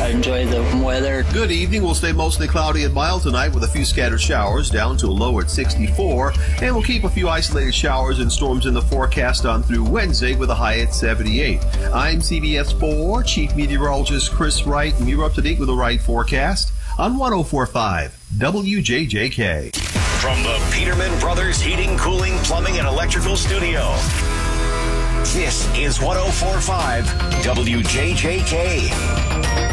enjoy the weather. Good evening. We'll stay mostly cloudy and mild tonight with a few scattered showers down to a low at 64. And we'll keep a few isolated showers and storms in the forecast on through Wednesday with a high at 78. I'm CBS 4 Chief Meteorologist Chris Wright, and you're up to date with the right forecast on 104.5 WJJK. From the Peterman Brothers Heating, Cooling, Plumbing, and Electrical Studio, this is 104.5 WJJK.